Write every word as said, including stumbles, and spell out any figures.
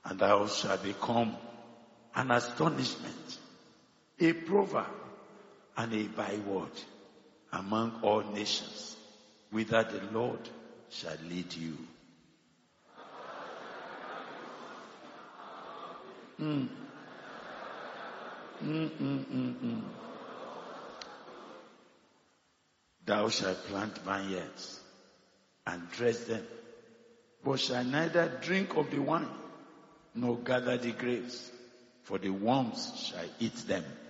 and thou shalt become an astonishment, a proverb, and a byword among all nations, whither the Lord shall lead you. Mm. Mm, mm, mm, mm. Thou shalt plant vineyards and dress them, but shall neither drink of the wine, nor gather the grapes, for the worms shall eat them.